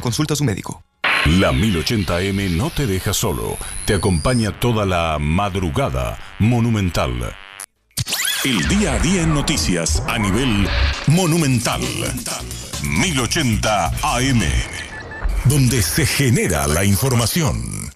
consulta a su médico. La 1080M no te deja solo. Te acompaña toda la madrugada monumental. El día a día en noticias a nivel monumental. 1080 AM. Donde se genera la información.